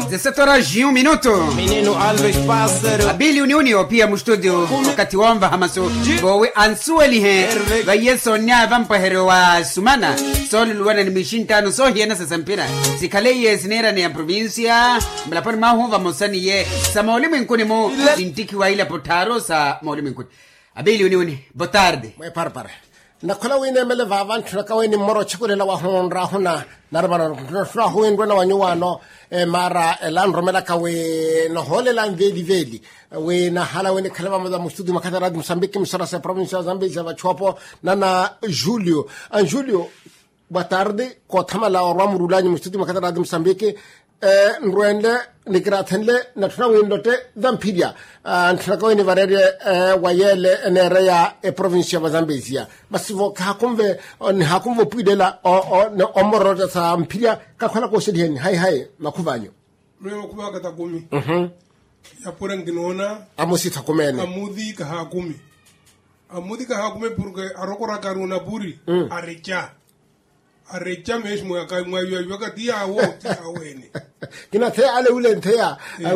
17 horas e 1 minuto. Menino Alves Pássaro. Abili uniunio pia mustudio wakati wamba hamaso bowe ansueli he vayeso nya vampahero wa sumana sol luwana ni mishintano so hiena sasampira sikale ye sinera ni ya provincia mlapani mahu vamosani ye sa maulimo inkuni mo intiki wa ila potaro sa maulimo inkuni. Abili uniuni botarde mwe parpare nakhola wine mele vavantu nakaweni moro chikulela wa honra hona narabana ntra huendwe na wanyuwano mara landromela kawe no holela veli we na hala wene khalaba maza mustudi makatara Mozambique misara sa provincia Zambia va chopo nana Julio boa tarde ko thamala wa murulani mustudi makatara Mozambique nruende nikrathenle nathuna windote dampidia nthaka ni varere wayele enere ya provincia ya Zambia basivo hakumve pidela o morota sa mpidia kakhola ko sediheni hai makhuvanyo mwe kuba kata 10 ya pora nginona amusitha kumene amudhi ka ha 10 porque arokora karuna puri arecha mesmo akamwayo wakati yawo tiawene kina the ale ule nthea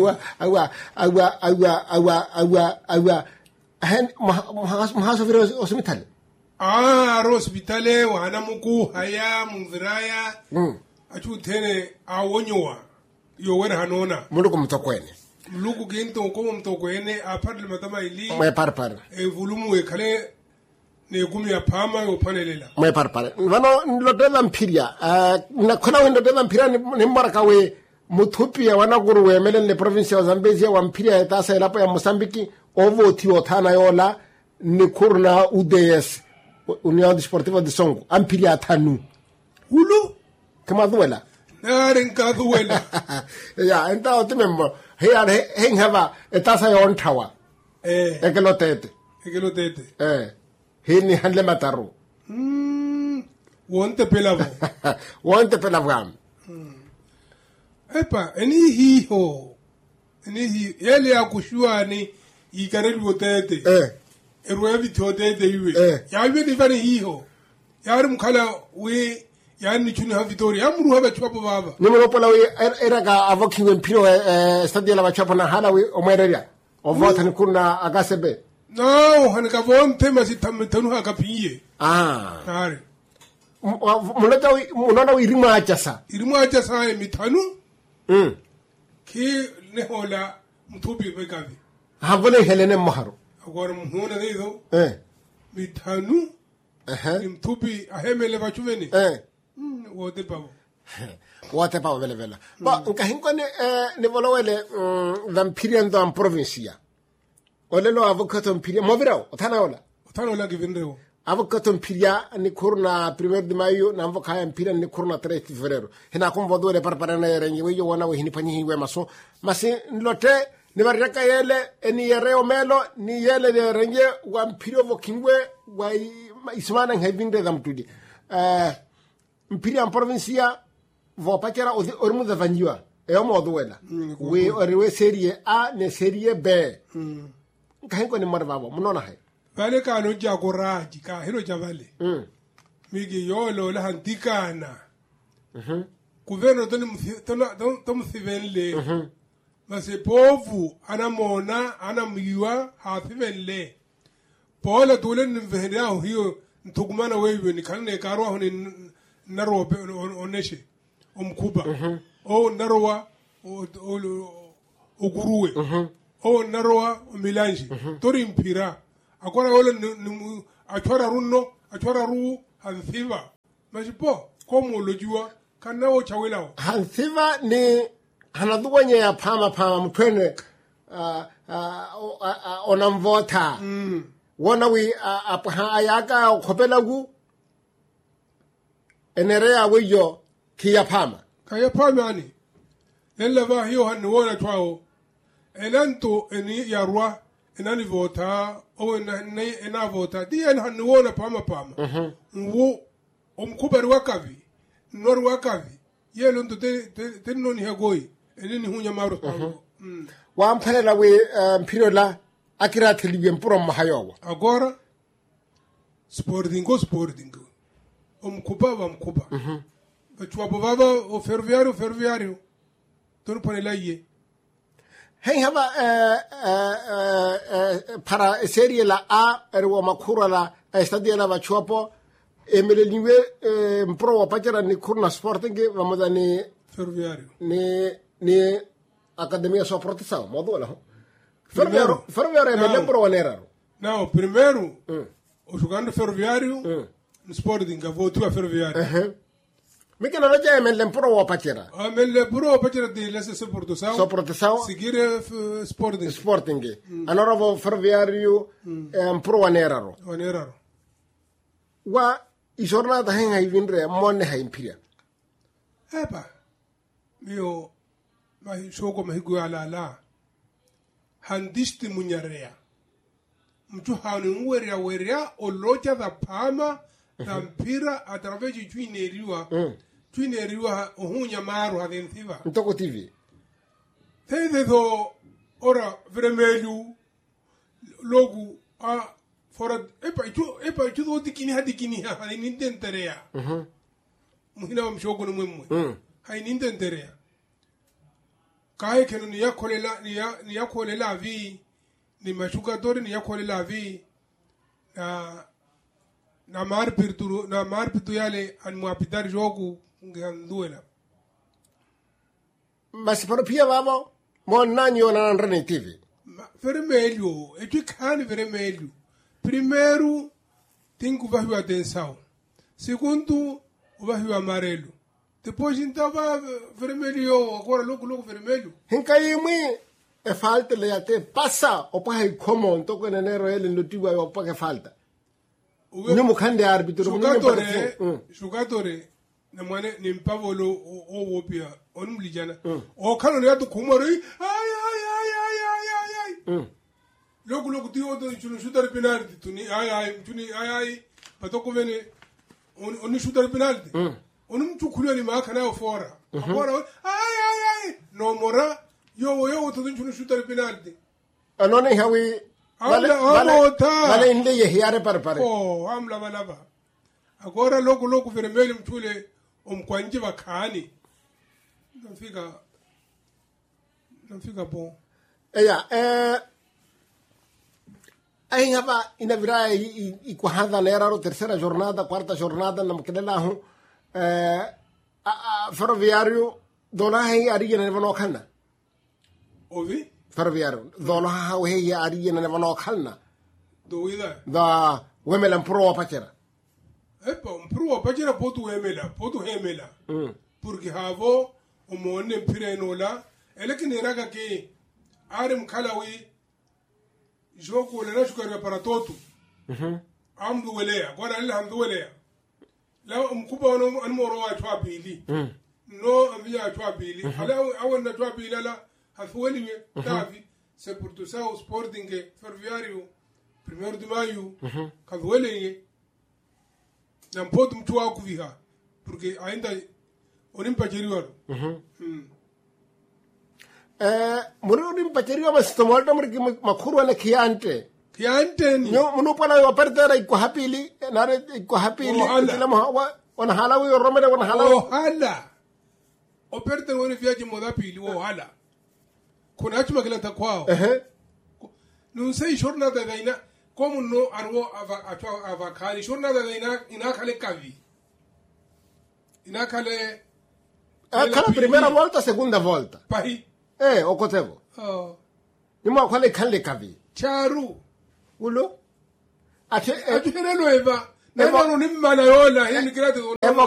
awa hen mahaso viro hospital hospitale wana muku haya mviraya achu tene awonyowa yo wena hanona muluko mtokwene muluko ginto ko mtokwene aparle matama ili mwe parpar volume we kale ne gumi ya pama yo panelela mwe parpar vano ndotela mpiria na khona wendo ndotela mpiria ni maraka we muthupi ya wana guru we melele province ya Zambia wa mpiria etasa elapo ya Mozambique ovoti othana yola ni kurna UDS União Desportiva de Songo ampiria thanu hulu kama duela narenka duela ya enta otimembo he hengava etasa ya ontawa ekelotete hini handle mataru wonte pelavo epa eni hiho yele ya kushuani ikareli wotete erwevi totete iwe yawe ni fani hiho yari mkhala we yani chuni ha Victoria amuru haba chwapo baba nimero pola we eraga avokiwe mpiro stadia la chwapo na hala we omwereria ovota ni kuna agasebe no hanika vonte masitametanu hakapiye are mulata irima achasa emitanu ki nehola mtupi bekavi havole helene moharo agora muhona nido mitanu mtupi ahemele bachuveni wote pavo vela ba nkahinkone ne volowele vampirian do provincia olelo avocato mpiria movirao othana givendeo avocato mpiria ni kurna 1 de mayo na avoca mpiria ni kurna 3 de fevereiro hina kumvo dole parparana rengi weyo wana we hini panyi we maso masi lote ni baraka yele eni yereo melo ni yele de rengi wa mpirio vokingwe wa ismana ngabinde damtudi mpiria provincia vo pakera ormu da vanjua moduela we serie A ne serie B kahenko ni marvavo munona hai vale kano jagoraji ka hiro javale migi yolo la handikana governo to msivenle mase povu anamona anamyiwa hafivenle pola dole nimvehera hiyo ntukumana wewe ni kanne karwa hone narobe oneshe omkuba narowa oguruwe narowa milanji tori mpira akora wala achora ru hansiva majipo komo lojua kanao chawelao hansiva ni hanaduwenye ya pama mtwene onamvota wona wi ayaka khopelagu enerea wiyo kaya pama ani lelava hiyo hanwona twao elanto eni yarwa enani vota o ena vota di en hanwona pama wo omkubari wakavi nor wakavi yelo ndo te noni hagoi enini hunya maro wa mphalela we mpirola akira theliwe mpuro mahayowa agora sporting omkuba bachwa baba o ferroviario ton pone la ye Hey haba para serie la A erwa makura la stadia la vachuapo emele niwe mpro wa pachara ni kurna sporting vamoda ni ferroviario ni academia so proteção modo la ferroviario emele pro wanera não primeiro o jogando ferroviario no sporting votou a ferroviario Mica non è emele mpro wa pachara emele pro wa pachara de lesse so proteção seguir sporting allora vo ferroviario mpro wanera wa I giornata hen hai vinre monne hai impia epa mio ma shoko ma higu ala handisti munyarea mtu hanu weria olocha da pama da mpira através de twineriwa ohunya maru hadenthiva ntoko TV tede do ora vermelho logo a fora epa itu do dikini ha ni tenterea muhina mshoko no mwemwe ha ni tenterea kai kenu ni yakolela vi ni machugadori ni yakolela vi na marpitu yale an muapitar jogo nganduela mas propria vamo mon nanyo na rene TV vermelho e kan vermelho primeiro tem que vai atenção segundo vai amarelo depois então vai vermelho agora logo vermelho hinkai mui e falta le até passa o pai como to con enero ele no tiwa o pai falta no mukande árbitro jogadore na mane ni mpavolo o wopia onumlijana o kano ne atu kumari ay logo tio do chuno shooter penalty tuni ay patoko vene on shooter penalty onum chukulio ni maka na fora ay no mora yo to chuno shooter penalty anone hawi vale inde ye hiare pare oh amla balaba agora logo vermelho mtule omkwanje bakani nafika bom aí hava ina virar e quando era a terceira jornada, quarta jornada na maquinela ferroviário dona aí aria na vano kalna ouvi ferroviário dona aí aria na vano kalna doida da wemelan pro pachera pro pachera potu hemela porque havo o monne pirenola elekini raga ke arem kalawi jogo le nashukaria para toto amdu welea agora ele amdu welea la mkuba ono anmoro wa twabili no amia twabili ala awon twabili ala hafweli tavi c'est pour tout ça au sporting ferroviario primeiro de maio kavwele na mpoto mtu wa kuviha porque ainda onimpa jeriwaro munu mpacheriwa mastomolta muriki makhurwa na kiante ni munu pala yo perdera iko hapili nare iko hapili tilama wana halawi romede wana halawi hala o perdera woni viaje modapili hala kuna achuma kila takwao nun sei jornada daina como no arwo avakali jornada daina ina kale kavi ina kale kala primeira volta segunda volta pai o kotevo nima kwale kanle kavi charu ulo ate ajirelo eva neno nimana yola hini grade evo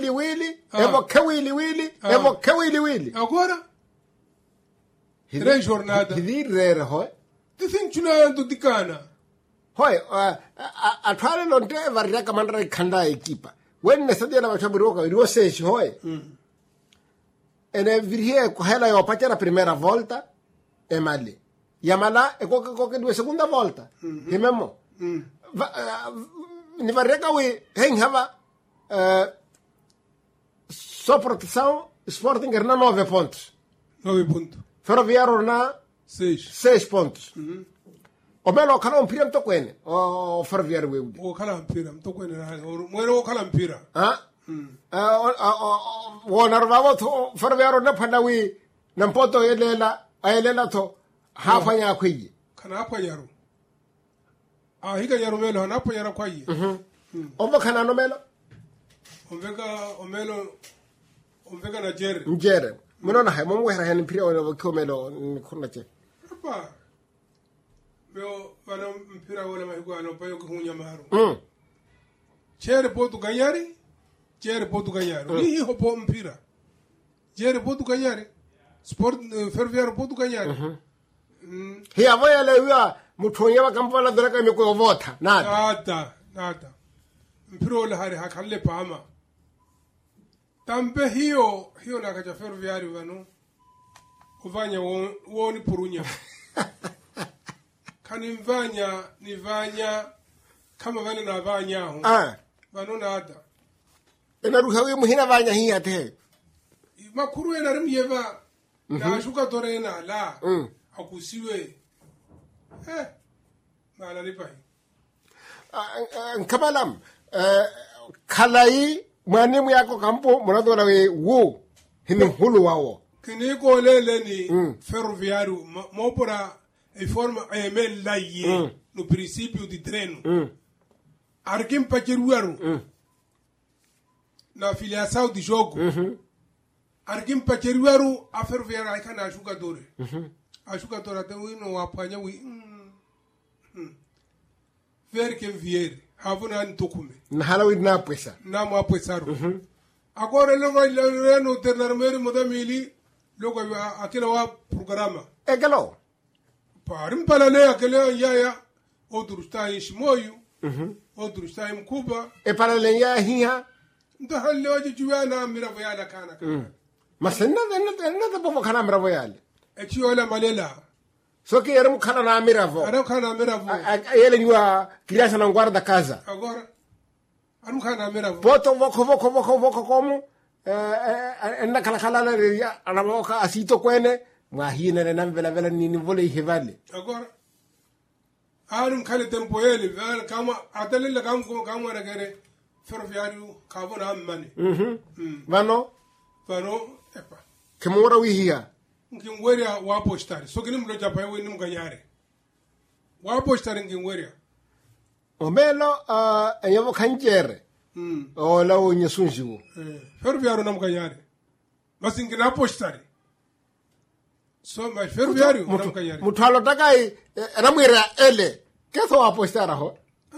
kewili agora tre jornada hidirere hoy tin chuna ndo dikana hoy atwale lonte varya kamandra khanda ekipa wenne sadia na bachaburoka riose hoy ene virhie kohela yo pachera primeira volta e mali yamala e koke due segunda volta himemo ni varega we hen hava só proteção Sporting na 9 pontos Ferroviário na 6 pontos o melo kala mpira mtokwene o Ferroviário we o kala mpira mtokwene mwero o kala mpira wonarvavo Ferroviário na phanawi na mpoto elela to hafa nya kwiye kana hafa yaro a higa yaro melo hana hafa yaro kwaye obo kana no melo omvega na jere njere munona hay mo wera hen piri o ko melo kunna che pa meo wana mpira wala mahigo ano payo ko hunya maru jere potu ganyari ni hopo mpira jere potu ganyari sport ferviar potu ganyari hi avoya le wa muthonya ba kampala dora ka me ko vota nada mpira wala hari hakalle pama tambe hiyo na kaja ferviari wanu uvanya woni purunya kanimvanya nivanya kama vale na vanya ho vanu nada ena ruhawe muhina vanya hi ate makuru ena rimyeva na shuka torena la akusiwe mala lipai kamalam khalai mwanimu yako kampo munadora we wo hini hulu wawo kini ko lele ni ferroviário mopora e forma emel laie no princípio de treino arquim paqueruaro na filiação de jogo arquim paqueruaro a ferroviária ai kana jogador a jogadora tem no apanha wi ver quem vier havuna ntokume na halawi na pesa na mo apesaro agora logo no ternarmeri modamili logo akila wa programa egalo parim palale akila yaya outro está em Chimoio outro está em Cuba palale ya hiya nda halle waji juwana miravo yala kana mas nada povo kana miravo yale chiola malela so que era kana na miravo ele nyua criança não guarda casa agora kana miravo poto voko como enda kala ya anaboka asito kwene mwahina na vela ni vole hivale agora kale tempo ele vel kama atalele kama na gere ferroviário kavona amani vano epa kemora wihia ngingweria wa postari so kini mlo japa we nim ganyare wa postari ngingweria omelo enyobo kanjere o lawo nyesunjiwo ferroviário nam ganyare masingina postari so ma ferroviário nam ganyare mutalo takai ramwira ele keso wa postara ho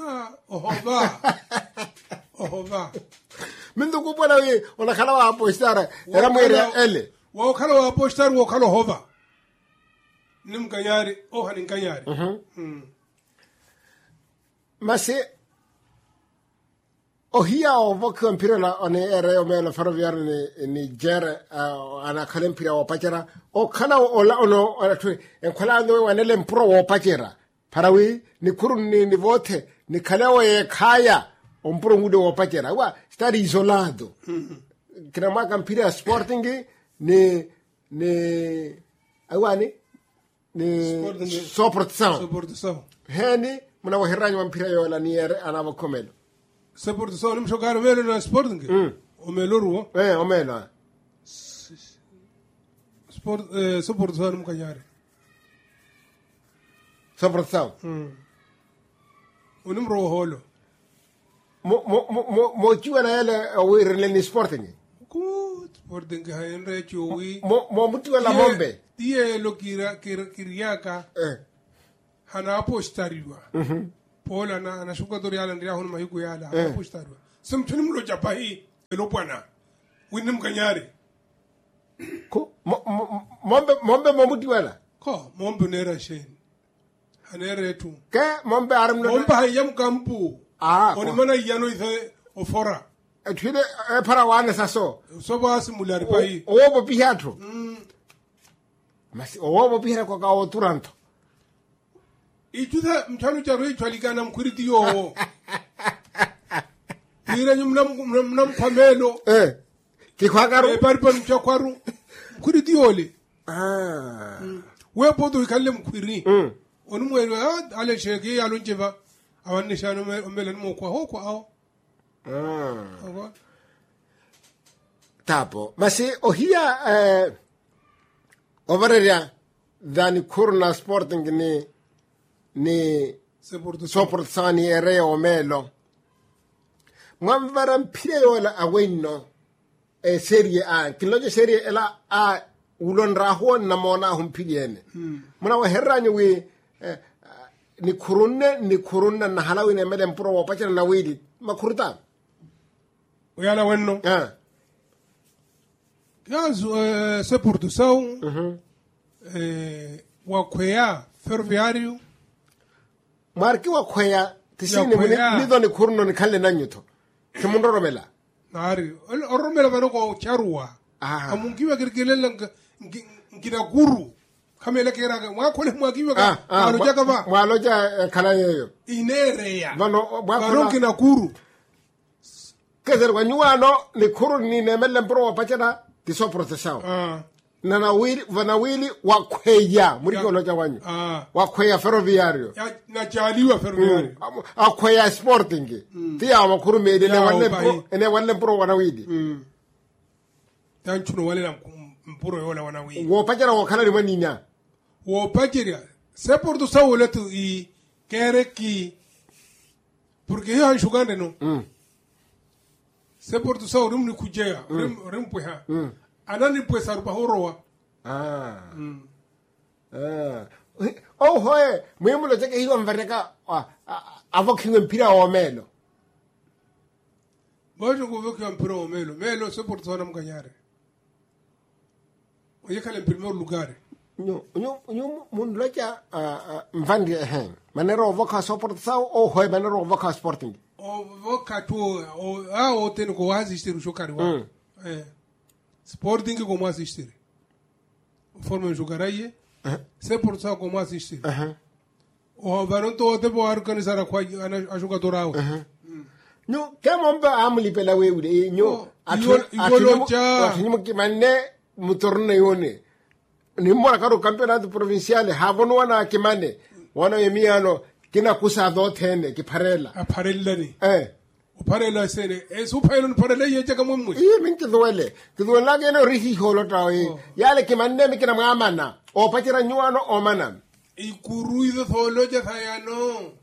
ohova mindu kupona we ona kala wa postara ramwira ele wo kala wa postari wo kala hova nim ganyare o hanin ganyare mase ohia o vokon pirela one ere o melo ferroviario ni jere ana kalen pira o pachera o kana o la ono atwe en kala ndo wanele mpro o pachera parawi ni kurun ni vote ni kalewa ye kaya o mpro ngude o pachera wa stari isolado kina maka mpira sporting ni awani ni soportação heni muna wahiranyo mpira yo la ni ere ana vakomelo soportação nim jogar melo na sporting o meloruo o melo soportação nim kanyare soportação o nim ro holo mo chiwana ele o wirle ni sporting ku sporting ha enre chiwi mo mutiwa la mombe tie lo kiriaka hana apostariwa pola na jogador yala ndia hono mahigo yala apostariwa somtuni mlo japai elo bwana winim ganyare ko mombe mo mutiwa ko mombe nera shen hanere tu ke mombe aram no mombe hayam kampu oni mana yano ithe ofora etwide para wane saso so ba simulari pai o bo pihatro mas o bo pihara ko ka o turanto ijuda mtano charo ichwaligana mkuriti yo ira nyumnam pamelo kikwagaru barban mchakwaru mkuriti yole we bodo ikalle mkwiri onu mwelo ale shege yalonjeva awanne shano melen mo kwa hoko ao tapo masi ohia overeria dani kurna sporting ni soportsani ere omelo mwamvara mpire yola awenno serie A kiloje serie ela a ulon raho na mona humpiliene muna wa herranyo we ni kurunna na halawi ne meden pro wa pacha na wili makurta yala wenno yazo se portução wa kwea ferroviário marki wa kwea tisini nido ni kurno ni kalle nanyuto kimundo romela nari romela bano ko charwa amungiwa kirkelela ngina guru kamela kera mwa kole mwagiwa ka maloja kama mwaloja kala yeyo inerea bano ngina guru kezer wanyuano ni kuru ni nemele pro wa pacha tiso processao na wili wa kweya muriko loja wanyu wa kweya ferroviario na jaliwa ferroviario akweya sporting tia makuru medele wale pro wana wili tanchuno wale na mpuro yola wana wili wo pajara wo kana limani nya wo pajira se por tu sawo letu I kere ki porque yo anshugande no se por tu sawo rumni kujea rimpuha anani pues arubahorowa oh hoye mwemulo teke hiyo mvereka avokinwe mpira wa melo bajo kuvoki mpira wa melo se por tu na mkanyare oye kale en primer lugar nyo munloja mvandi manero voka support sao oh hoye manero voka sporting o voka tu o ten ko assistir shokari wa Sporting como assistir. Forma de jogar aí. Se por só como assistir. O varão todo tempo organizar a jogadora. No, kama amli pela wewe nyo atunyimo kimane mutorne yone. Ni mora karo campeonato provinciale havonu wana kimane. Wana yemiano kina kusa dotene kiparela. Aparella ni. Parela sene supayno parela yeje ka mummu min kidwele geno rihi holo tawi yale ki manne mi kina ngamana o patira nyuano o mana ikuruido tholo je thayano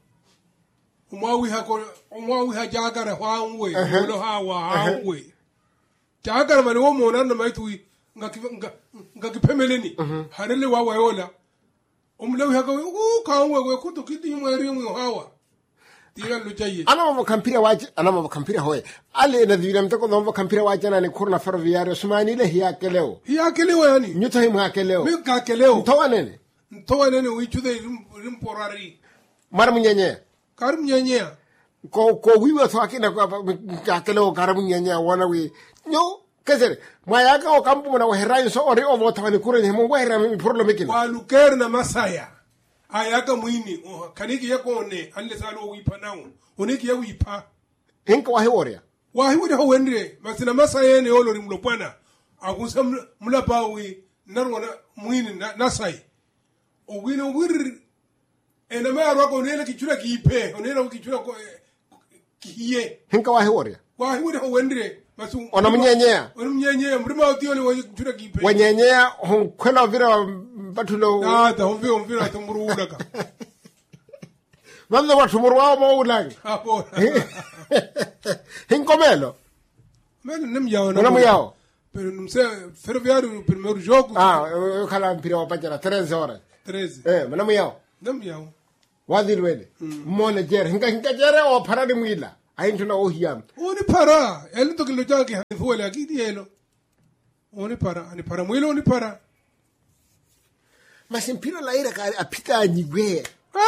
umawi ha jagara hawe holo hawe jagara mani wo mona no maitu ngakipemeleni harele wawa yola umlewi ha ka we kuto kiti mweri mu hawa anamo kampira hoye ale na divina mtoko nombo kampira waje na ni kurna ferroviario sumani le hiya keleo yani nyuta himu hakeleo mi ka keleo ntowa nene wichude rimporari karum nyenye ko wiwa to akina ka keleo karum nyenye wana wi nyo kesere mayaka o kampu na waherayo so ori ovo tawani kurene mo wahera mi problème kina waluker na masaya ayaka mwini kaniki yako ne alle salo wipa nawo oneki ya wipa enka wahi oria ho wendre masina masaye ne olori mlopana akunsa mlapawi narwana mwini nasai o wino wir ena maro ko ne kichura kipe onera kichura ko kiye enka wahi oria ho wendre masu ona mnyenyea mrima otiole wo kichura kipe wanyenyea kwela vira batulo ta homvira tumuruda ka Vale watu murwa mo ulangi hinkomelo melo nemyao namuyao pero numse ferroviário primeiro jogo eu kala mpira wa pajara 13 horas 13 namuyao wadilwele mone jere hinka jere o parade mwila ayintuna o hiyam oni para elo to kilo jage hwele akidi elo oni para mwilo oni para masimpira la ira ka apita anyigwe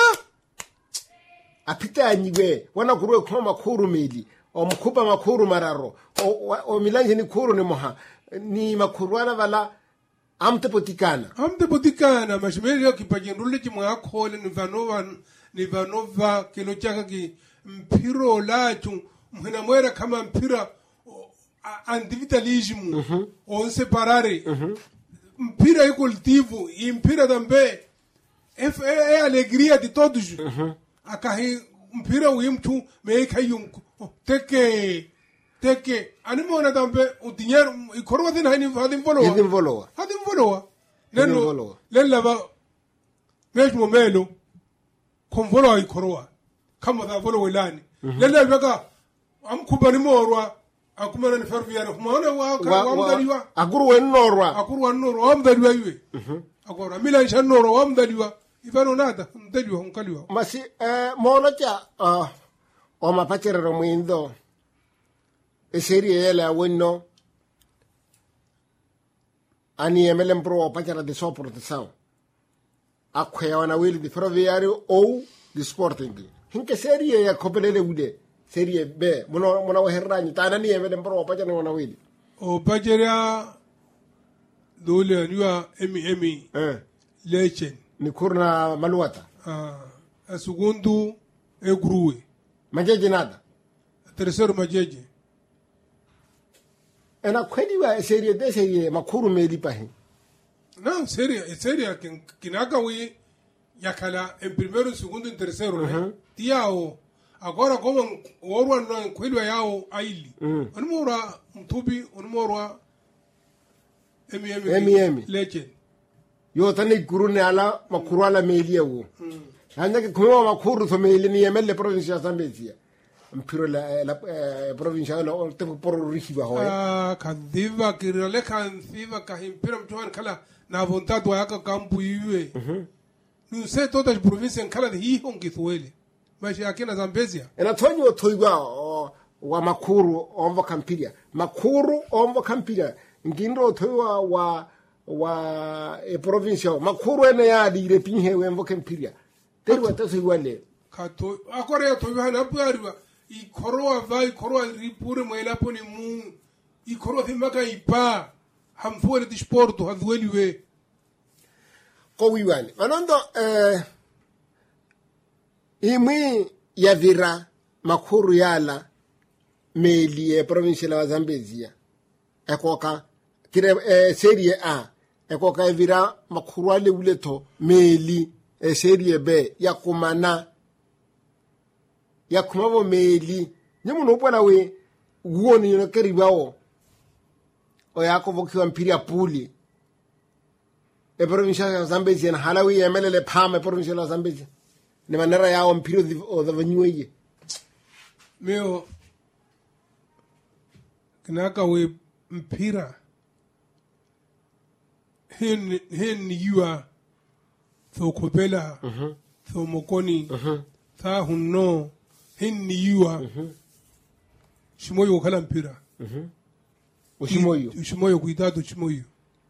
apita anyigwe wana kuruwe kwa makuru meli o mkuba makuru mararo o milanje ni kuru ni moha ni makuru wana vala amtepotikana mashimeli ya kipajendule chimwa yakole ni vanova kilo chaka ki mpiro lachu mhena mwera kama mpira individualismo o separare mpira é coletivo e mpira também é a alegria de todos. A carre mpira o imtu me caiu teke animo na também o dinheiro e coroa de nani fazem voloa neno lella ba mesmo melo con volo ai koroa kama da volo welani lella baka am kubani morwa akumana ni ferviano kumana wa mdaliwa aguru wennorwa am daliwa iwe agora milan shanoro am daliwa ifano nada mdaliwa unkaliwa masi mono cha o mapachero mwindo serie yela wenno ani emelen pro pachara de soportação akhwe wana wili di ferroviário ou di sporting hinke serie ya kopelele ude serie B mona herrani tanani emelen pro pachara wana wili o pachara dole niwa emi lechen ni kurna maluata a segundo e grue majeje nada terceiro majeje ena kweli wa serie de serie makuru meli pahi não seria kinaga wi yakala en primero en segundo en tercero tiao agora como orwa no kweli wa yao aili onmora mtubi onmora emi legend yo tani gurune ala makuru ala meli yawo hanya ke kuma makuru to meli ni yemele provincia Zambezia mpiro la provincia no te por rihiba ho kadhiva kirole kadhiva kahimpira mtuan kala na vontade wa yaka kampu iwe nu se todas províncias kala hi hongi thuele mas aqui na Zambezia ena tonyo toigwa wa makuru ombo kampiria makuru ombo kampiria ngindo toiwa wa provincia makuru ene ya dire pinhe wembo kampiria terwa tosigwale kato akore ya toiwa na puariwa ikoroa vai koroa ripure mwela poni mu ikoroa thimaka ipa hamfuere de sporto hadweliwe ko wiwani manondo imi ya vira makuru yala meli provincia la Zambezia ekoka kire serie A ekoka vira makuru ale uleto meli serie B ya kumana ya kumabo meli nyamu no pona we uoni no keribawo o ya ko vokiwa mpiria puli provincia ya Zambezia na halawi ya melele pame provincia la Zambezia ne manera ya o mpirio o the venyuye meo kinaka we mpira hen yua tho kopela tho mokoni tha hunno hen yua shimoyo kala mpira shimoyo cuidado shimoyo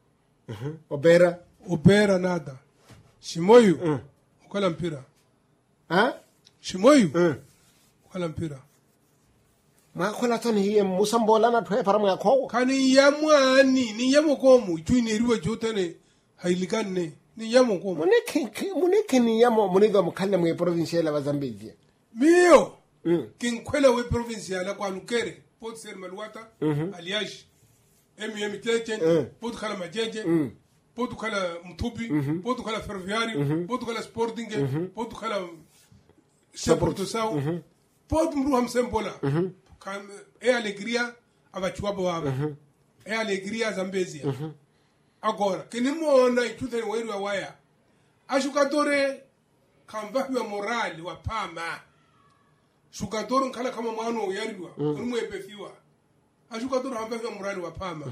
opera nada shimoyo kala mpira shimoyo kala mpira ma khola toni hiye musambola na thwe paramu ya kho kani yamwani ni yamokomu tuine riwe jotene hailikanne ni yamokomu muneke ni yamo muniga mukhalle mu provincia la Zambezia mio kinkwela we provincia la kwa lukere pot ser maluata aliash emi techen pot kala majeje pot kala mtubi pot kala ferroviário pot kala sporting pot kala Soportação pot mru hamsembola kan alegria abachuabo baba alegria Zambezia agora kinimona ituthe weru waya ashukatore kambahiwa morali wa pama shukatore nkala kama mwana uyariwa kunumwepefiwa ashukatore kambahiwa morali wa pama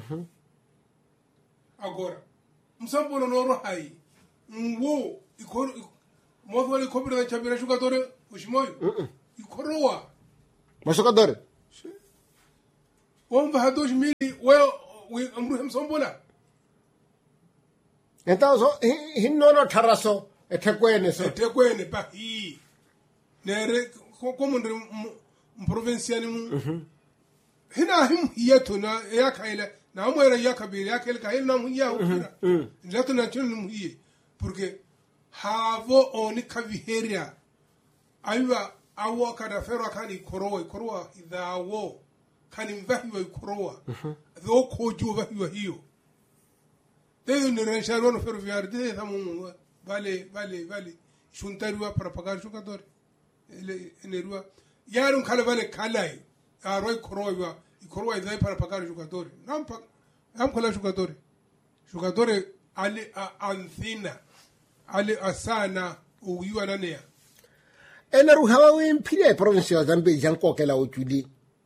agora msambono noro hai nwo ikoro modwali kopira chabira shukatore ushimoyo ikoroa mashukatore wamba hadosh mili we amru msambola entonces hinnono taraso etekwene pa hi nere como provinciani hina him yeto na yakaila na amwera yakabiri yakel kail na muya ukira njato na chunu muhiye porque havo oni kaviheria aiwa awo kada fero kani koroa idawo kani mvahiwa koroa do kojo vahiwa hiyo Tem no ranchero no ferroviário de tamu vale chuntariwa para pagar jogador ele enerua yarum kala vale kalai aroi koroiwa e koroa dai para pagar jogador não kala jogador ali anthina ali asana uyuana nea ena ruhawa we mpire province ya Zambezi yankokela otuli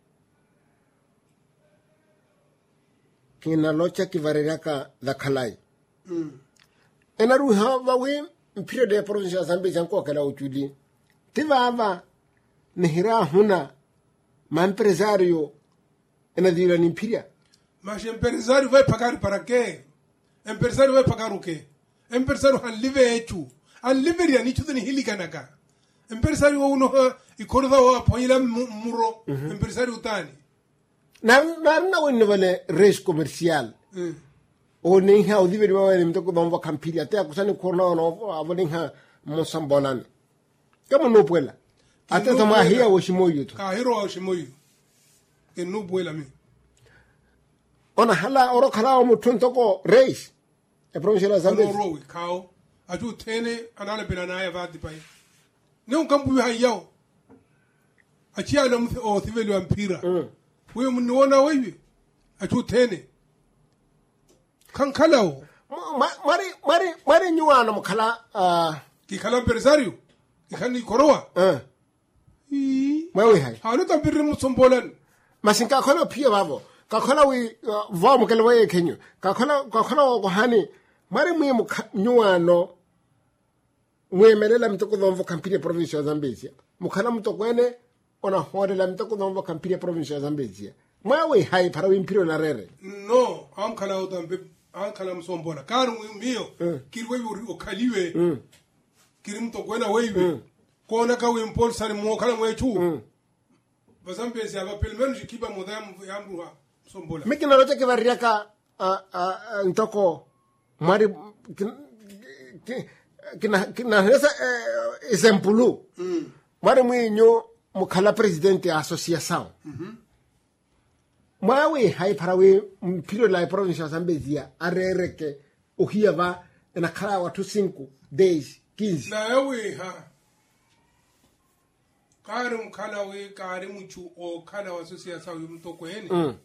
kina locha kivareraka dakhalai ena ruhawa we mpire de province ya Zambezi yankokela otuli tivava nihira huna mampresario ena dira ni mpire mas empresário vai pagar para quê? Empresário vai pagar o quê? Empresário han live echu an live ya ni chudo ni hilikanaka empresário uno ikorda wa poila muro empresário tani na wenne vale race commercial o ne ha o diveri wa ne mtoko bamba kampili ate kusani korna no avone ha mosambonan kama no puela ate tama hia wo shimoyo to ka hiro wa shimoyo ke no puela mi ona hala oro khala o mutun toko race e provincia la Zambezi no rowi kao aju tene anala bilana ya vadi pai ne un kampu ha yao achi ala mu o thiveli wa mpira wewe mniona wewe aju tene kan kalao mari nyuana mukhala ki kala empresario ki kan ikorowa mawe hai hanu tampiri musombolan masinka khola pia babo ka khola wi va mukele wa Kenya ka khola ko hani mari mu nyuano mwemelela mtoko domvo kampiri province ya Zambezi mukhala mtoko ene ona hodela mtoko domvo kampiri province ya Zambezi mawe hai para wimpiro na rere no am kala o dambe an kala msombola karu mio kirwe o kaliwe kirim to kwena wewe kona ka we mpol sani mo kala mwechu Bazambezi aba pelmen jikiba modam yamruha msombola mikina lote ke variaka ntoko mari kina hesa exemplu mari mwinyo mukhala president ya association mawe hai parawe mpiro la province ya Zambezi arereke uhiava na khala watu 5 days 15 na yawe ha karim kala we karim chu o kala wa association yumtoko ene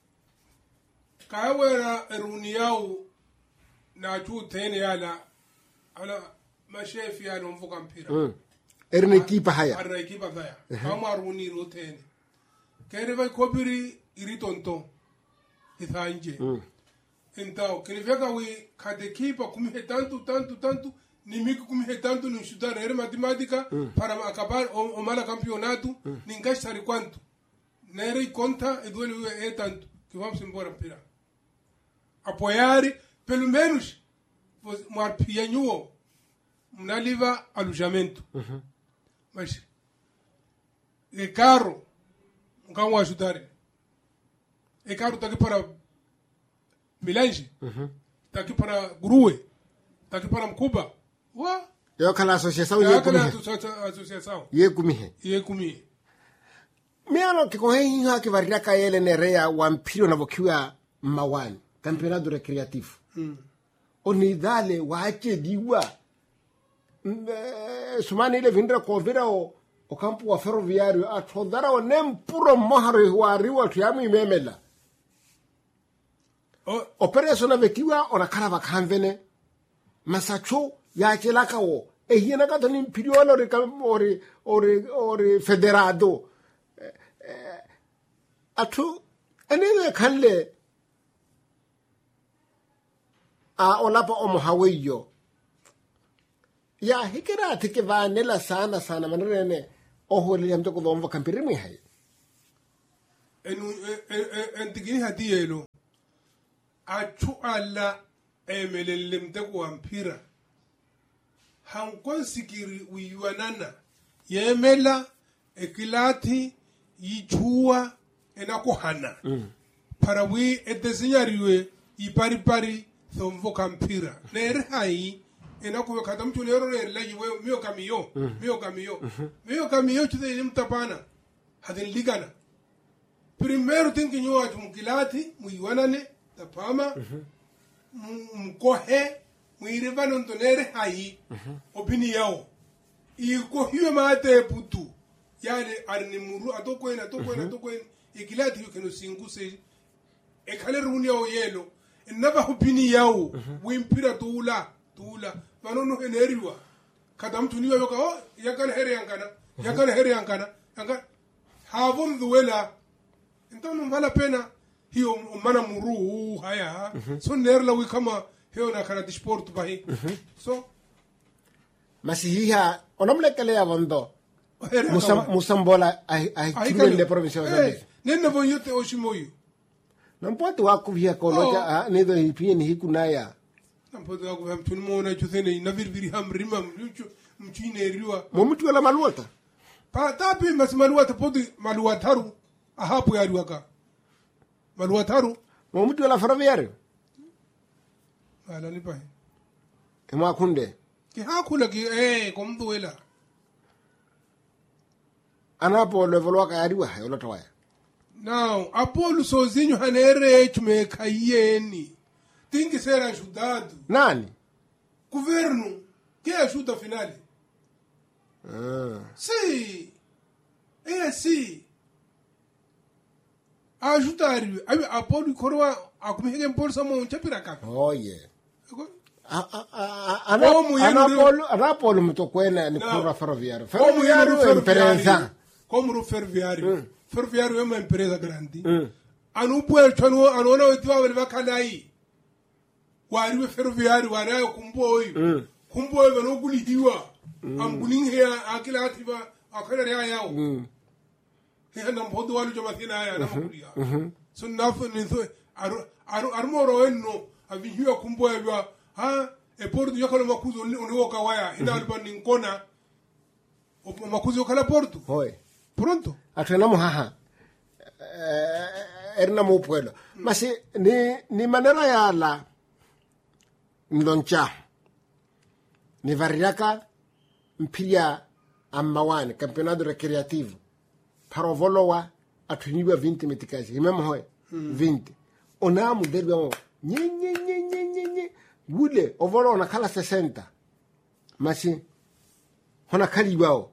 kawera eruniao na chu tene yala ala mashefi ya mvuka mpira erne kipa haya arna kipa haya kama aruni rotene kere vai kobiri iritonto ithanje então kinifeka we kade kipa kumhe tanto nimiki kumhe tanto no estudar era matemática para acabar o mala campeonato ninguém sabe quanto nere conta e duele é tanto que vamos embora mpira apoiar pelo menos mar pianho mnaliva alojamento mas é caro não ajudar é caro tá aqui para Milange tá aqui para Grue tá aqui para Mkuba wa yo kala association ye kumihe miano kikohe ha kivaraka yele nerea wa mpiro na vokiwa mawani campeonato recreativo onidale wache diwa sumani ile vindra kovira o campo wa ferroviario athodara o nempuro mohare wa riwa tuyamu imemela operation avekiwa ona kala vakamvene masacho ya chelaka wo ehina ka tani imperial ore federado atu enele kanle olapa omohaweyo ya hikira tike vanela sana manene ohole yamto ko domva kampirimi hay en tigini hatiyelo atu alla emelelem te ko ampira han konsikiri wiyuanana yemela ekilati yichua enakohana para wi edesenyariwe ipari thomvo kampira nere hai enako katamchu lero la yiwe mio kamiyo chide ni mtapana hadin ligana primero tinki nyoa tumkilati muiwanane tapama mkohe muirevano ntonere hai opini yao iko hiwe mate putu yale arnimuru atokwena ikilati yukeno singuse ekale runia o yelo naba hupini yao wimpira tula manono heneriwa kada mtu niwe yoka yakana here yankana havon duela então vale a pena hiyo mana muru haya so nerla wi kama hiyo na kana desporto bahi so masihiha onomlekele ya bondo musambola ai kirele provincia de nenne bonyote oshimoyo nampote wakuvia koloja nedo hipini hikunaya nampote wakuvia mtunimona chuthene navirviri hamrima mchine riwa momutu wala maluata pa tapi maluata podi maluataru ahapo ya riwaka maluataru momutu wala ferroviario ala nipahe kema kunde ki hakula ki komduela anapo level waka yariwa hayo tawaya now apolo sozinho hanere chume kayeni tingi ser ajudado nani governo que ajuda finale sim sim ajudar apolo korwa akumhege mporsa mo chapiraka oh yeah Anapolo mtokwena ni kura ferroviario empresa como ferroviario ferroviario é uma empresa grande anu puer chano anona wetwa wele kanai wari ferroviario wari kumboy bano gulihiwa ambuling hea akila atiba akala ya yao he na mbodo walu jama thina ya na kuria so nafu ni so armoro enno avihiwa kumboy bwa e porto yakalo makuzo uniwoka waya ina albani nkona makuzo yakala porto hoy pronto atena muhaha erna mu pueblo masi ni manera ya la ndoncha ni variaka mpia amawani campeonato recreativo parovolowa atuniwa 20 metikazi imemo hoy 20 ona mu derbi mo nye wule ovolo na kala 60 masi hona kaliwao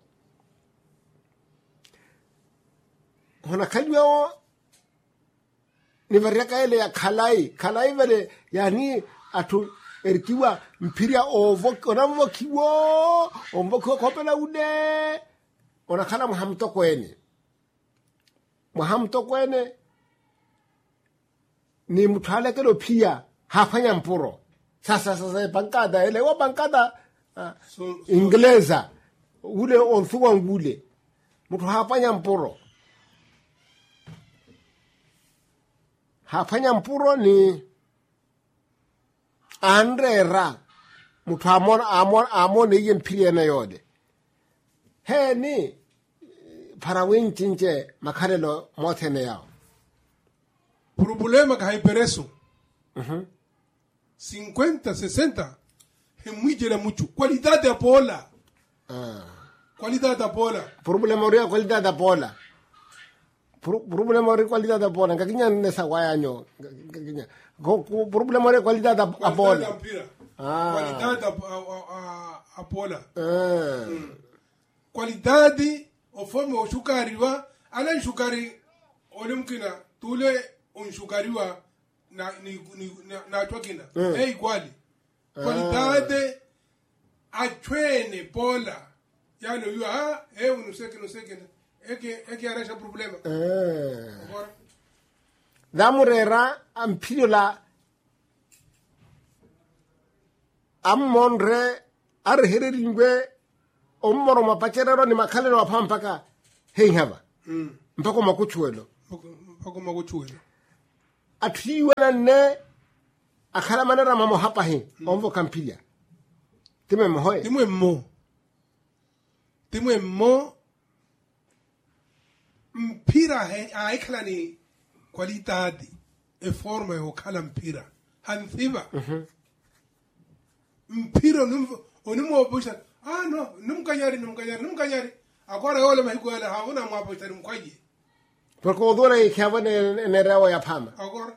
ni variaka ile ya kalai vale yani atu erkiwa mpiria onamvokiwo omboko kopela ude onakala muhamto kwene ni mutale kelo pia hafanya mpuro sasa bankada ile wa bankada inglesa ule onfuwa ngule mtu hafanya mpuro ni andrera mtu amon yen pili na yode he ni para winchinche makarelo motene yao problema ka hypereso 50 60 é muito mucho qualidade da bola qualidade da bola problema ore qualidade da bola problema ore qualidade da bola ngakinya nesa wayanyo ngakinya problema ore qualidade da bola qualidade a bola qualidade o forma o shukariwa ala shukari olimkina tule on shukariwa na twakina iguali qualidade atwene bola yano yu unuseke eke arasha problema damurera ampiola ammonre arhereringwe ommoro mapacherero ni makalero apampaka heihava mpako makuchuelo atiwana ne akhala manera mamo hapa he omvo kampilia timwe mo mpira he aikhala ni qualidade e forma e okhala mpira hanziva mpira onimo busha no numkanyari agora ole mahikuela havuna mwapo mkwaje porque odora ikhava ne rawa ya phama agora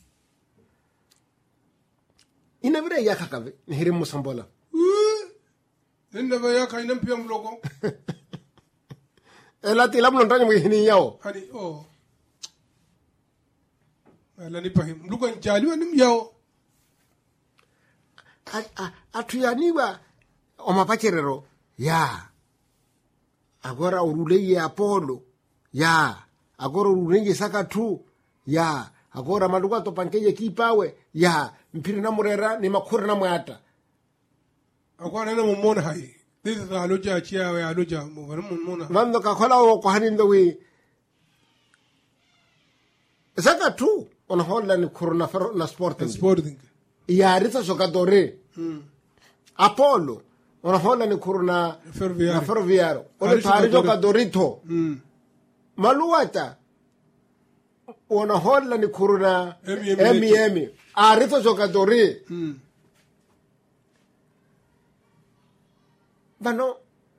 inavire yakakave nihiri musambola nenda ba yaka inampia mloko elati labno ndani mwihini yao hani ala ni pahim mluko njaliwa nim yao atuyaniwa omapacherero ya agora uruleye Apolo ya agora uruleye Sakatu ya agora maluka topankeje kipawe ya mpiri na murera ni makura na mwata agora na mumona hai this is aloja chiawe aloja mumona nando kakola wo ko hanindo wi Sakatu on Holland kuruna na sporting ya rita sokadore Apolo on Holland kuruna na ferroviario ole tari sokadorito maluata on Holland kuruna emi arita sokadore bano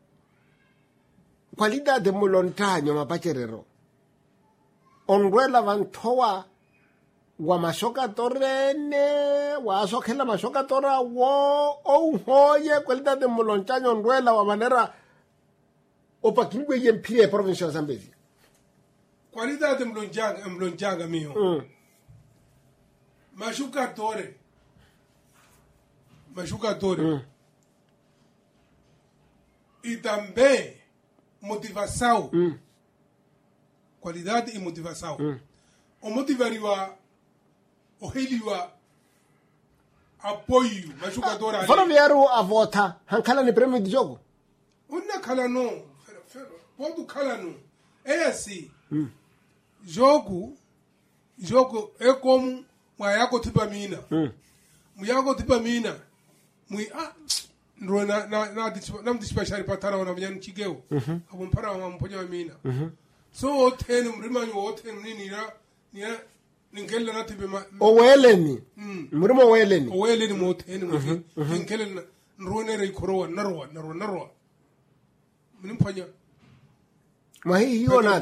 qualidad de molontaño mapacherero onruela vantoa wa mashoka torrene wa sokela mashoka tora wo hoye qualidad de molontaño onruela wa manera opakingwe yempie provincia ya Zambezi qualidad de mlonjanga mio mashuka tore e também motivação qualidade e motivação o motivariwa o heliwa apoio mas jogador fora vieram a votar hankala ni prêmio de jogo unha kala não pode kala não é assim jogo é como muyako tipamina Rona na mdishpashari patara wana mnyani chigeo abumpara wa mponya wa mina so otenu mrimanyu otenu nini ngela na tibe oweleni mrimo oweleni motenu ngela nrone re korowa narwa mnimpanya mahi hiyo na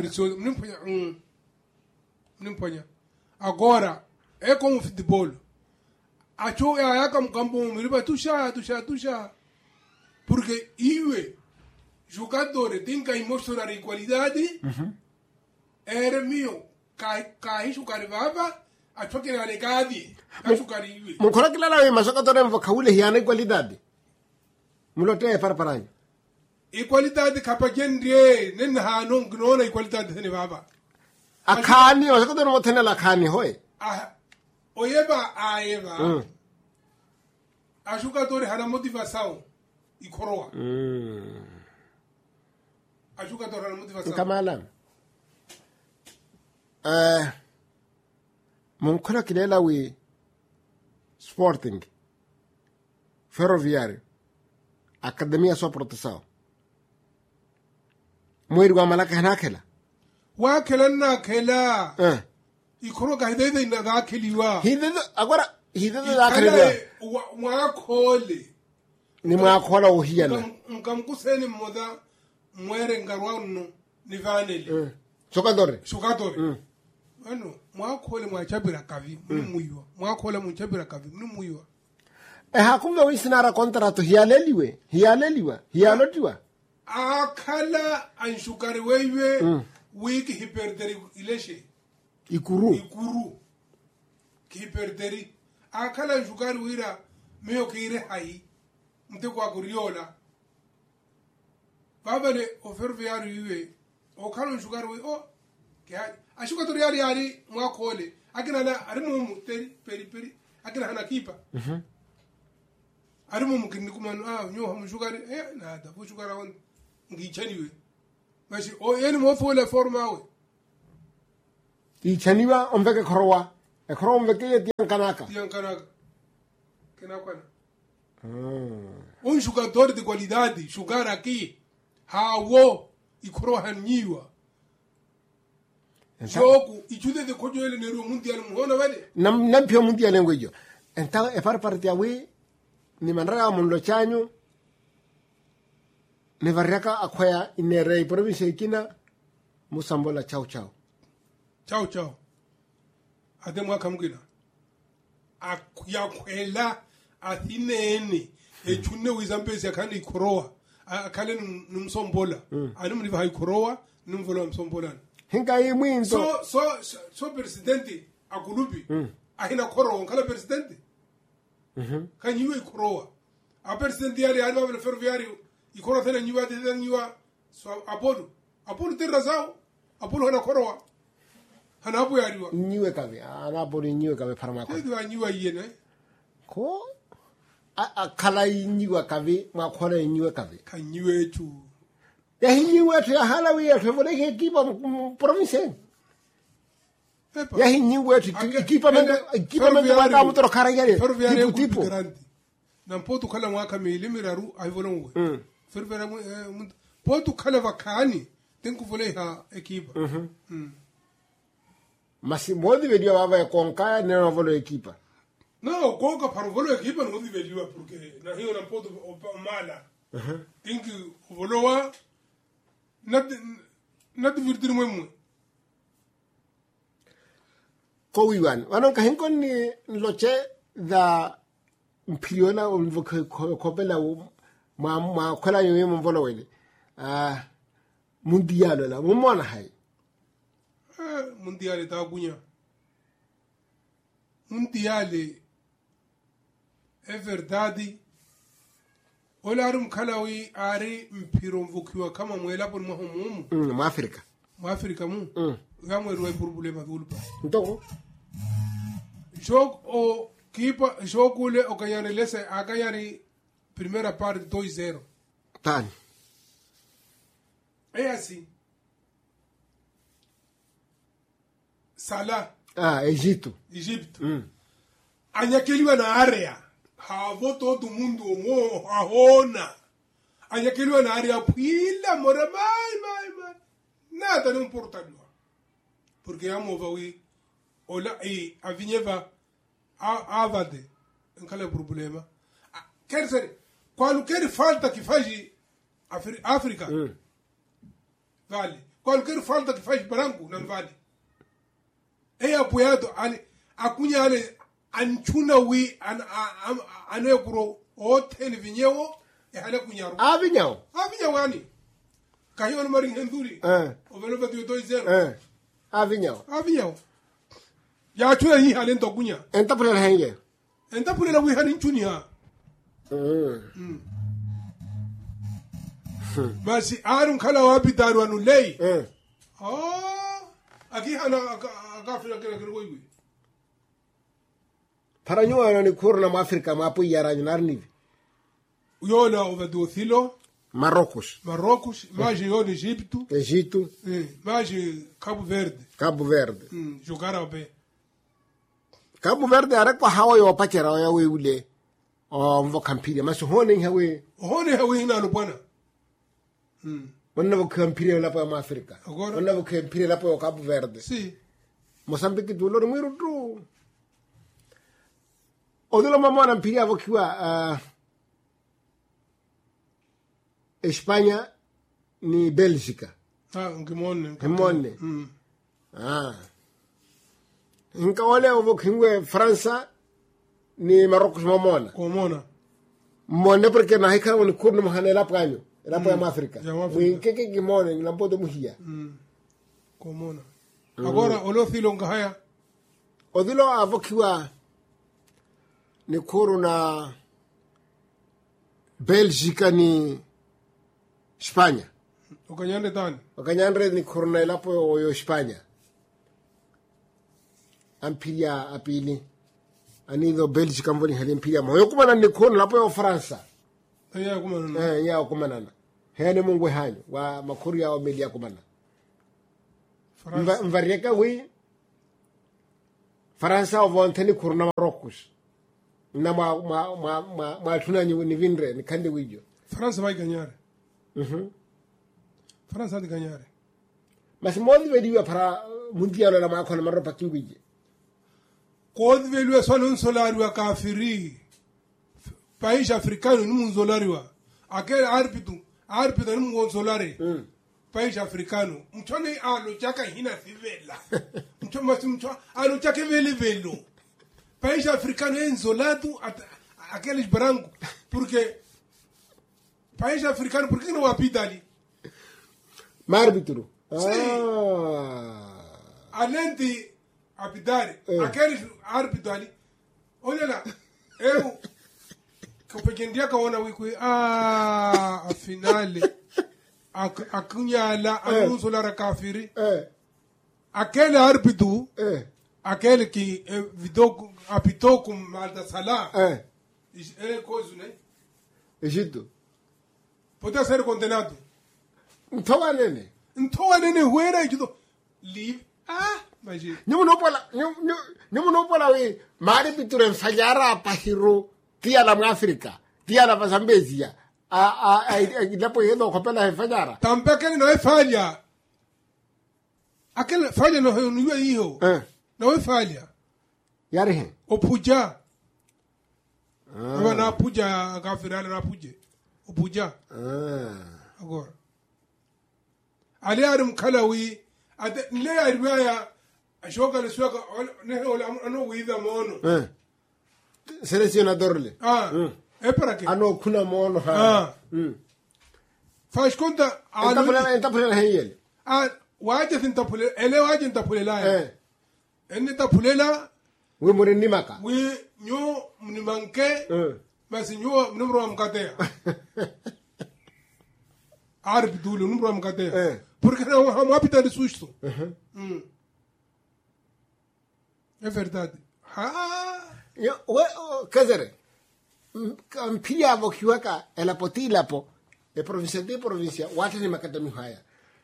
mnimpanya agora é como futebol acho yaka mkambo mriba tusha porque iwe jogador tem que mostrar a qualidade era mio kai jogarvava acho que era gadi jogar iwe mukora kila la masoka tore mvakaule hiana qualidade mulote parparanyo qualidade kapagendre nen ha non gnona qualidade ne baba akani masoka tore motena la kani hoy oyeba aeva a jogador hana motivação e coroa a jogador hana motivação kamala munkora kilela wi Sporting Ferroviário Academia só proteção mwiri wa malaka hanakela wa kelana kela ikoro ga hidede na ga keliwa hidede da keliwa mwakole ni mwakhola uhiyana ngamkuseni moda mwere ngarwano ni vanele sokadore ano mwakole mwachabira kavi mwiwa mwakole mwachabira kavi mwiwa hakumbe wisinara contrato hiyalotiwa akala anshukari wewe wiki hiperderi ileshe ikuru kiperderi akala jugari wira meyo kire hai mte kwa kuriola babale o ferroviario iwe o kala jugari we o kya ashuka to yari mwakole akina na arimu peri akina hana kipa arimu mukini kumanu nyo hamu jugari na da bu jugara on ngichaniwe basi o yeni mo fola forma we ichaniwa ombeke korowa ombeke tiankanaka kenakwana jogador de qualidade jogar aqui hawo ikorowa hanyiwa jogo ichude de kojo ele nero mundial muona wale nam pio mundial ngojo enta e far parte awi ni manra munlo chanyu ne varaka akwaya inere province ikina musambola chao ade mwaka mgina akuyakwela athinene echune wizambezi akani ikorowa akale numsombola ani mliva ikorowa numvola msombola hinga imwinto so presidente akulubi ahina korowa kala presidente kan nyiwe ikorowa a president yale alma bel ferroviario ikoro tena nyiwa so apolo terra sao apolo hana korowa hana abu yariwa nyiwe kabe ana bori nyiwe kabe parma ko ko nyiwa yene ko a kala nyiwa kabe ma khore nyiwe kabe kan nyiwe tu ya nyiwe tu ya halawi ya tu vole ke kipa province ya nyiwe tu kipa menge wanga mutoro karangere tipo nan potu kala mwaka milimiraru ay volongo fervera potu kala vakani tenku vole ha ekipa masi modi vedio baba konka ne no vole ekipa no konka para vole ekipa no modi vedio porque na hiyo nan potu mala tenku volowa na divertir mwemwe ko wiwan wanon ka hinkon ni loche da mpiriona ko bela ma kola yo mo volo wele mundial la mo mona hay mundial ta gunya mundial é verdade olarum kalawi ari mpiro mvukiwa kama mwela pon mahumumu mu Afrika mu gamwe ruwa problema dulpa ntoko jog o kipa jogule o kanyane lese akayari primeira parte 2-0 tani é assim Salah Egito anyakeliwa na area havo todo mundo mo ahona anyakeliwa na area pila mora mai nada não importa porque amo vai ola e a vinheva avade não qual é o problema quer dizer qualquer falta que faz África vale qualquer falta que faz branco não vale é apoiado a cunha ale anchuna wi anekuro hotel vinyewo e hale kunyaru avinyawo ani kahion mari henduri o velo vatu 2-0 avinyawo ya chuna yi hale ndo kunya enta pure la wi hale nchuni ha basi arun kala wapi daru anu lei aki hana akafira kera kiroi Paranyo ni kurna ma Afrika ma pu yara narni yola ovaduthilo Marrocos maji yola Egito maji Cabo Verde jogara be Cabo Verde ara kwa hawa yo pachera ya we ule o mvo kampiri maso hone hawe na no bwana wonna bo kampiri la pa ma Afrika wonna bo kampiri la pa Cabo Verde si Mozambique dolor muy rudo Odolo mamona mpiri avokiwa España ni Bélgica. Ngimone. Inka wale ovokingwe França ni Marrocos mamona. Mone porque na hika woni kurno mahane la pranyo. La pa ma Afrika. Winkeke ngimone ngambodo muhia. Komona. Agora olofilo ngahaya. Odilo avokiwa ni kuru na Bélgica ni España. Okanyandre ni kuru na ilapo yo España. Ampiria apili. Anido Bélgica mboni hali ampiria. Moyo kumana ni kuru na lapo yo França. Ya kumanana. Hene mungu hanyo. Wa makuru ya wamelia kumana. Mvarieka wi. França ovanteni kuru na Marrocos. Na ma tunanyi ni vindre ni kande wijo France vai ganhar France vai ganhar mas modi vediwa para mundial la ma kona maropa kingwije kodi veliwa só um solário a kafiri país africano num solário aquele árbitro num solário país africano mtone alo chaka hina fivela mtone alo chaka velo país africano é isolado aqueles brancos porque país africano por que não apita ali árbitro além de apitar aqueles árbitros ali olha lá kupekendia kaona wikwi a finale akunyala anunso la kafiri akele arbitu akele ki video apito kum malda sala kozune Egito pode ser condenado ntowa nene huera Egito leave mas nyumu no pola we mari biture mfanyara pahiro tia la Afrika tia la Zambezia ilapo yedo kopela mfanyara tampeke no falha aquele falha no reuniu hiyo não falha yare opuja na puja kafirale na puje opuja agora ali arum kalawi ade le arwaya ashoka le suka ne ano wida mono selecionador le é para quê ano kuna mono faz conta enta pula heyel waje tintapule ele waje ntapule enne tapulela we more nimaka we nyo mnimanke basi nyo numero mkatea arbi dulu numero mkatea porque não há hábito de susto é verdade kazere mpia vokiwaka ela potila po e provincia watu ni makatami haya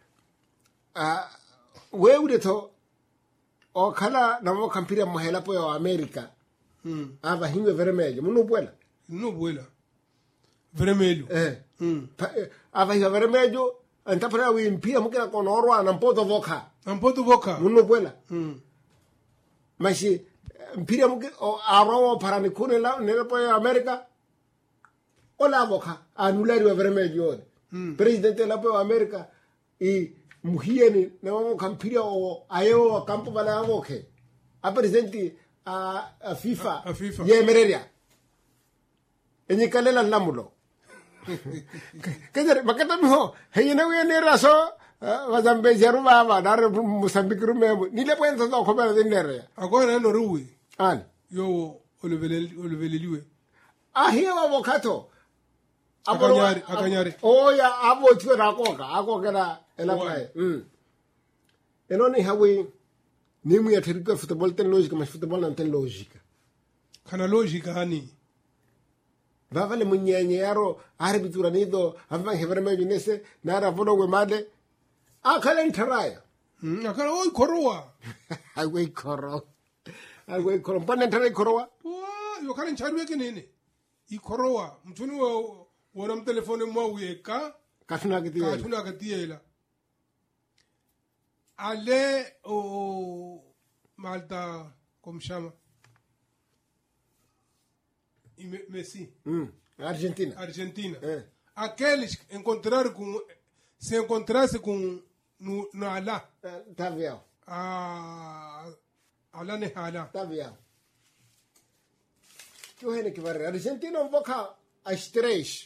we udeto o kala na mo kampira mo hela po ya America ava hinwe vermelho no buela vermelho ava hinwe vermelho anta para we mpia mukira konorwa na mpoto voka no buela mas mpira mukira aro para ni kune la ne po ya America ola voka anulari wa vermelho presidente la po ya America e muhieni na wamo kampira o ayo campo bala avoke a presidente a FIFA ye mereria enyi kalela lamulo kajere makata miho heyina we ne raso wazambe jaru baba dar Mozambique rumemo ni le pueden todo comer de nere agora no ruwi an yo oliveleliwe hiyo avocato akanyari oya abo tio rakoka akokera elapai enoni hawe nimu ya terika futebol tem lógica mas futebol não tem lógica kana lógica hani vale munyenye yaro arbitra nido ava hevermejo nese nara vono we made akala interaya akala oi koroa agwe koro pane tare koroa yo kala ncharwe kenene I koroa mtuni wona mtelefone mwa weka katuna katiela ale o Malta como chama Messi Argentina aqueles se encontrasse com no ala tá vendo ala ne hala tá vendo que o que vai Argentina um pouco às 3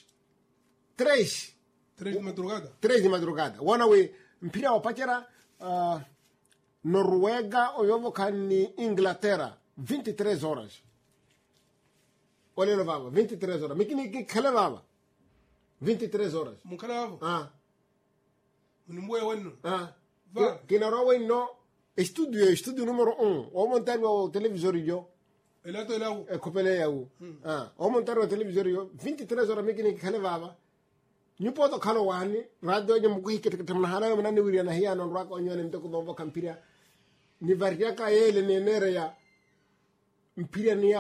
de madrugada wana we mpira wapachera Noruega oyovokani Inglaterra 23 horas olha vava 23 horas mikini kala vava 23 horas mukala vava unimwe wenu kina rawe no estúdio número 1 o montar o televisor yo elato elawu kopele yawu o montar o televisor yo 23 horas mikini kala vava nyupoto kalo wani radio nyamu kuhikete tamna hana mana ni wiri na hiya non rako nyone mtoko bombo kampira ni varia ka yele ne nere ya mpira ni